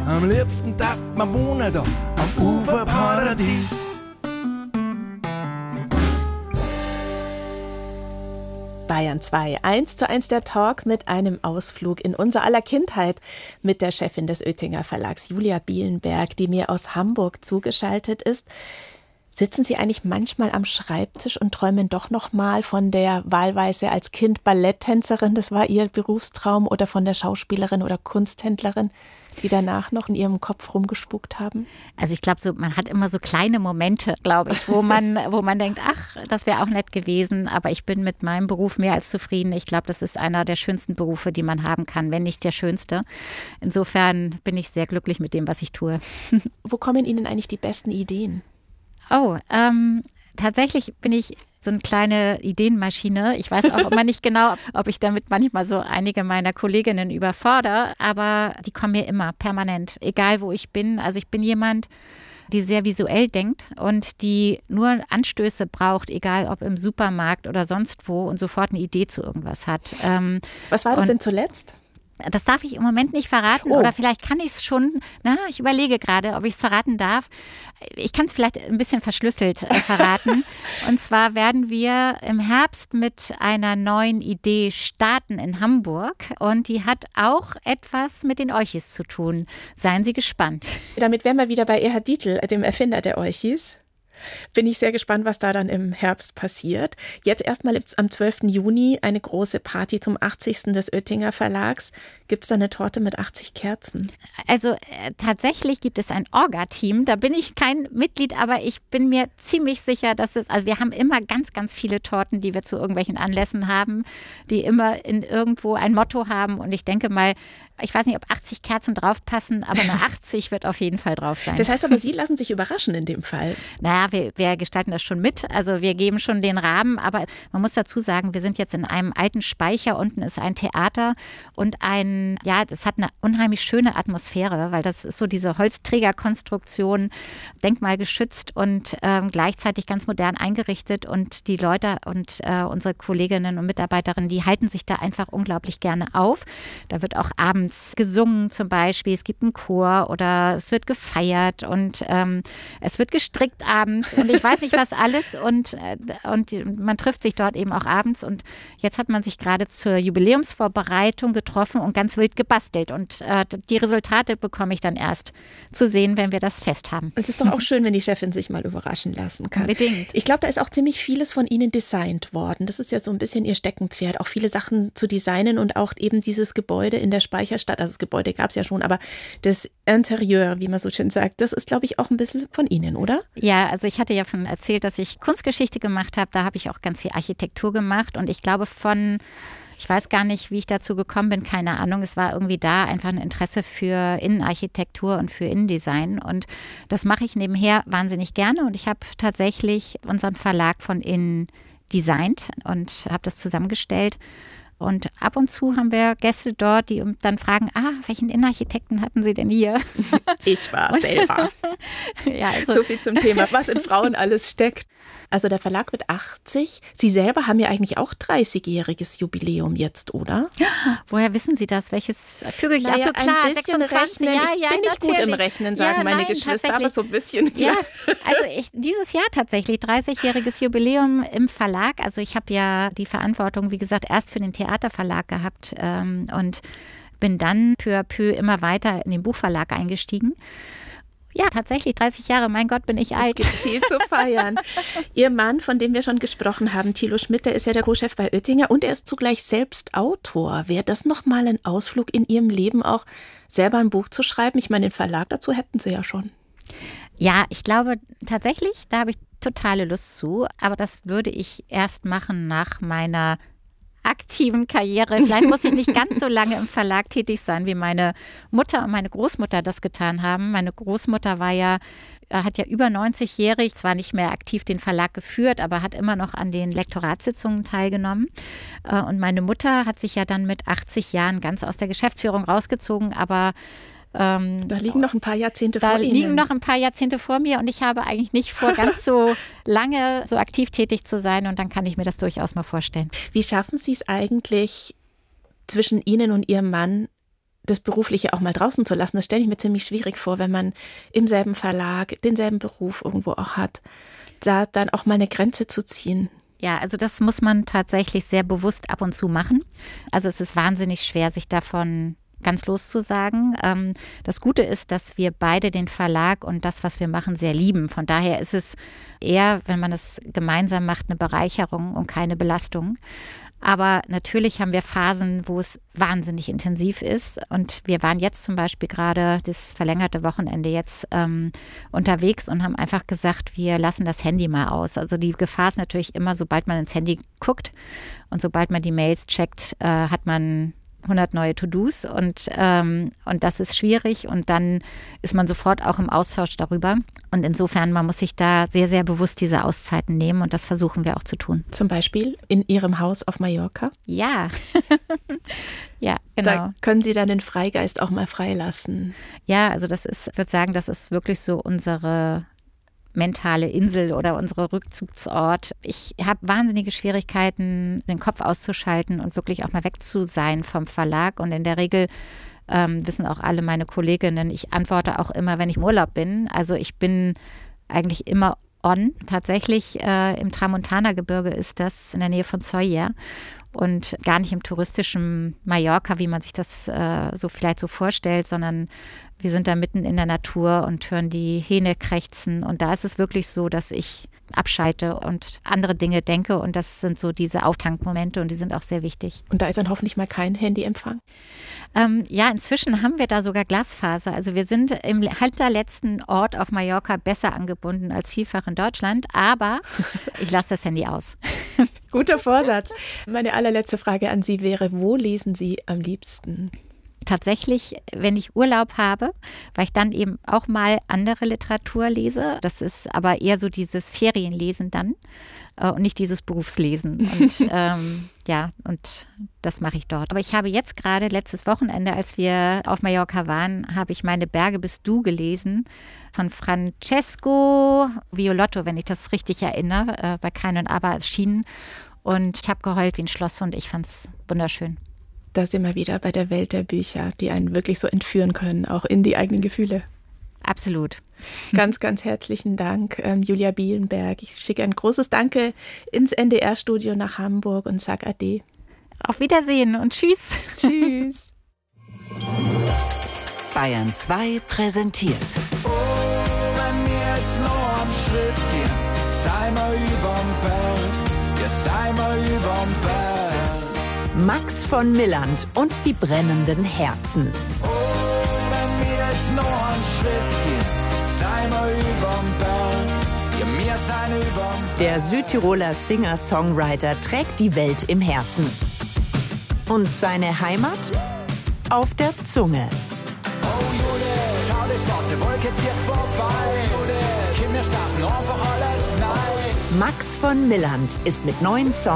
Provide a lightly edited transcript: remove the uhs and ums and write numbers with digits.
Am liebsten darf man wohnen da am Uferparadies. Bayern 2, 1:1 der Talk mit einem Ausflug in unser aller Kindheit mit der Chefin des Oetinger Verlags, Julia Bielenberg, die mir aus Hamburg zugeschaltet ist. Sitzen Sie eigentlich manchmal am Schreibtisch und träumen doch noch mal von der wahlweise als Kind Balletttänzerin, das war Ihr Berufstraum, oder von der Schauspielerin oder Kunsthändlerin, die danach noch in Ihrem Kopf rumgespukt haben? Also ich glaube, man hat immer so kleine Momente, glaube ich, wo man denkt, ach, das wäre auch nett gewesen, aber ich bin mit meinem Beruf mehr als zufrieden. Ich glaube, das ist einer der schönsten Berufe, die man haben kann, wenn nicht der schönste. Insofern bin ich sehr glücklich mit dem, was ich tue. Wo kommen Ihnen eigentlich die besten Ideen? Oh, tatsächlich bin ich so eine kleine Ideenmaschine. Ich weiß auch immer nicht genau, ob ich damit manchmal so einige meiner Kolleginnen überfordere, aber die kommen mir immer permanent, egal wo ich bin. Also ich bin jemand, die sehr visuell denkt und die nur Anstöße braucht, egal ob im Supermarkt oder sonst wo, und sofort eine Idee zu irgendwas hat. Was war das denn zuletzt? Das darf ich im Moment nicht verraten, oder vielleicht kann ich es schon. Ich überlege gerade, ob ich es verraten darf. Ich kann es vielleicht ein bisschen verschlüsselt verraten. Und zwar werden wir im Herbst mit einer neuen Idee starten in Hamburg. Und die hat auch etwas mit den Olchis zu tun. Seien Sie gespannt. Damit wären wir wieder bei Erhard Dietl, dem Erfinder der Olchis. Bin ich sehr gespannt, was da dann im Herbst passiert. Jetzt erstmal am 12. Juni eine große Party zum 80. des Oetinger Verlags. Gibt es da eine Torte mit 80 Kerzen? Also tatsächlich gibt es ein Orga-Team. Da bin ich kein Mitglied, aber ich bin mir ziemlich sicher, dass also wir haben immer ganz, ganz viele Torten, die wir zu irgendwelchen Anlässen haben, die immer in irgendwo ein Motto haben. Und ich denke mal, ich weiß nicht, ob 80 Kerzen draufpassen, aber eine 80 wird auf jeden Fall drauf sein. Das heißt aber, Sie lassen sich überraschen in dem Fall. Naja, wir gestalten das schon mit. Also wir geben schon den Rahmen, aber man muss dazu sagen, wir sind jetzt in einem alten Speicher. Unten ist ein Theater und das hat eine unheimlich schöne Atmosphäre, weil das ist so diese Holzträgerkonstruktion, denkmalgeschützt und gleichzeitig ganz modern eingerichtet, und die Leute und unsere Kolleginnen und Mitarbeiterinnen, die halten sich da einfach unglaublich gerne auf. Da wird auch abends gesungen zum Beispiel, es gibt einen Chor oder es wird gefeiert und es wird gestrickt abends und ich weiß nicht was alles, und man trifft sich dort eben auch abends, und jetzt hat man sich gerade zur Jubiläumsvorbereitung getroffen und ganz wild gebastelt, und die Resultate bekomme ich dann erst zu sehen, wenn wir das Fest haben. Es ist doch auch schön, wenn die Chefin sich mal überraschen lassen kann. Unbedingt. Ich glaube, da ist auch ziemlich vieles von Ihnen designt worden. Das ist ja so ein bisschen Ihr Steckenpferd, auch viele Sachen zu designen und auch eben dieses Gebäude in der Speicherstadt. Also das Gebäude gab es ja schon, aber das Interieur, wie man so schön sagt, das ist, glaube ich, auch ein bisschen von Ihnen, oder? Ja, also ich hatte ja schon erzählt, dass ich Kunstgeschichte gemacht habe. Da habe ich auch ganz viel Architektur gemacht, und ich glaube ich weiß gar nicht, wie ich dazu gekommen bin, keine Ahnung. Es war irgendwie da einfach ein Interesse für Innenarchitektur und für Innendesign, und das mache ich nebenher wahnsinnig gerne, und ich habe tatsächlich unseren Verlag von innen designt und habe das zusammengestellt. Und ab und zu haben wir Gäste dort, die dann fragen, welchen Innenarchitekten hatten Sie denn hier? Ich war selber. Ja, also so viel zum Thema, was in Frauen alles steckt. Also der Verlag wird 80. Sie selber haben ja eigentlich auch 30-jähriges Jubiläum jetzt, oder? Woher wissen Sie das? Welches Vögelchen? Naja, so klar, ein bisschen 26. Rechnen. Ja, ich bin nicht gut im Rechnen, sagen meine Geschwister, aber so ein bisschen. Ja, also dieses Jahr tatsächlich 30-jähriges Jubiläum im Verlag. Also ich habe ja die Verantwortung, wie gesagt, erst für den Theaterverlag gehabt und bin dann peu à peu immer weiter in den Buchverlag eingestiegen. Ja, tatsächlich 30 Jahre, mein Gott, bin ich alt. Es gibt viel zu feiern. Ihr Mann, von dem wir schon gesprochen haben, Thilo Schmidt, der ist ja der Co-Chef bei Oetinger und er ist zugleich selbst Autor. Wäre das nochmal ein Ausflug in Ihrem Leben, auch selber ein Buch zu schreiben? Ich meine, den Verlag dazu hätten Sie ja schon. Ja, ich glaube tatsächlich, da habe ich totale Lust zu, aber das würde ich erst machen nach meiner aktiven Karriere. Vielleicht muss ich nicht ganz so lange im Verlag tätig sein, wie meine Mutter und meine Großmutter das getan haben. Meine Großmutter hat ja über 90-jährig, zwar nicht mehr aktiv den Verlag geführt, aber hat immer noch an den Lektoratssitzungen teilgenommen. Und meine Mutter hat sich ja dann mit 80 Jahren ganz aus der Geschäftsführung rausgezogen, aber da liegen noch ein paar Jahrzehnte vor Ihnen. Da liegen noch ein paar Jahrzehnte vor mir und ich habe eigentlich nicht vor, ganz so lange so aktiv tätig zu sein, und dann kann ich mir das durchaus mal vorstellen. Wie schaffen Sie es eigentlich, zwischen Ihnen und Ihrem Mann das Berufliche auch mal draußen zu lassen. Das stelle ich mir ziemlich schwierig vor, wenn man im selben Verlag denselben Beruf irgendwo auch hat, da dann auch mal eine Grenze zu ziehen. Ja, also das muss man tatsächlich sehr bewusst ab und zu machen. Also es ist wahnsinnig schwer, sich davon ganz loszusagen. Das Gute ist, dass wir beide den Verlag und das, was wir machen, sehr lieben. Von daher ist es eher, wenn man es gemeinsam macht, eine Bereicherung und keine Belastung. Aber natürlich haben wir Phasen, wo es wahnsinnig intensiv ist. Und wir waren jetzt zum Beispiel gerade das verlängerte Wochenende jetzt unterwegs und haben einfach gesagt, wir lassen das Handy mal aus. Also die Gefahr ist natürlich immer, sobald man ins Handy guckt und sobald man die Mails checkt, hat man 100 neue To-Dos und das ist schwierig und dann ist man sofort auch im Austausch darüber. Und insofern, man muss sich da sehr, sehr bewusst diese Auszeiten nehmen und das versuchen wir auch zu tun. Zum Beispiel in Ihrem Haus auf Mallorca? Ja, ja, genau. Da können Sie dann den Freigeist auch mal freilassen. Ja, also ich würde sagen, das ist wirklich so unsere mentale Insel oder unsere Rückzugsort. Ich habe wahnsinnige Schwierigkeiten, den Kopf auszuschalten und wirklich auch mal weg zu sein vom Verlag. Und in der Regel wissen auch alle meine Kolleginnen, ich antworte auch immer, wenn ich im Urlaub bin. Also ich bin eigentlich immer on. Tatsächlich im Tramontana-Gebirge ist das in der Nähe von Sóller und gar nicht im touristischen Mallorca, wie man sich das so vielleicht so vorstellt, sondern wir sind da mitten in der Natur und hören die Hähne krächzen. Und da ist es wirklich so, dass ich abschalte und andere Dinge denke. Und das sind so diese Auftankmomente und die sind auch sehr wichtig. Und da ist dann hoffentlich mal kein Handyempfang? Ja, inzwischen haben wir da sogar Glasfaser. Also wir sind im hinterletzten Ort auf Mallorca besser angebunden als vielfach in Deutschland. Aber ich lasse das Handy aus. Guter Vorsatz. Meine allerletzte Frage an Sie wäre, wo lesen Sie am liebsten? Tatsächlich, wenn ich Urlaub habe, weil ich dann eben auch mal andere Literatur lese. Das ist aber eher so dieses Ferienlesen dann und nicht dieses Berufslesen. Und ja, und das mache ich dort. Aber ich habe jetzt gerade letztes Wochenende, als wir auf Mallorca waren, habe ich Meine Berge bist du gelesen von Francesco Violotto, wenn ich das richtig erinnere, bei Kein und Aber erschienen. Und ich habe geheult wie ein Schlosshund. Ich fand es wunderschön. Da sind wir wieder bei der Welt der Bücher, die einen wirklich so entführen können, auch in die eigenen Gefühle. Absolut. Ganz, ganz herzlichen Dank, Julia Bielenberg. Ich schicke ein großes Danke ins NDR-Studio nach Hamburg und sage Ade. Auf Wiedersehen und tschüss. Tschüss. Bayern 2 präsentiert. Oh, wenn wir jetzt noch einen Schritt gehen, sei mal überm Berg, ja sei mal überm Berg. Max von Milland und die brennenden Herzen. Oh, wenn wir jetzt noch einen Schritt gehen, sei mal überm Berg, ja wir sein überm Berg. Der Südtiroler Singer-Songwriter trägt die Welt im Herzen. Und seine Heimat? Auf der Zunge. Oh Jude, schau die schwarze Wolke zieht vorbei. Jude, Kinder starten einfach alles nein. Max von Milland ist mit neuen Songs